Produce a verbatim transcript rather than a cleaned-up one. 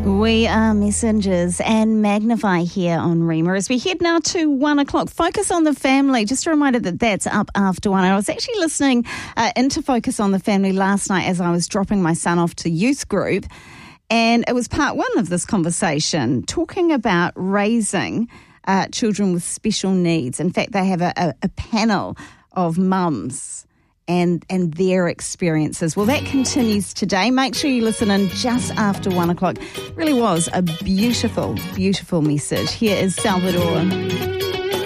We are Messengers and Magnify here on Rima. As we head now to one o'clock, Focus on the Family. Just a reminder that that's up after one. I was actually listening uh, into Focus on the Family last night as I was dropping my son off to youth group. And it was part one of this conversation, talking about raising uh, children with special needs. In fact, they have a, a, a panel of mums and and their experiences. Well, that continues today. Make sure you listen in just after one o'clock. It really was a beautiful, beautiful message. Here is Salvador.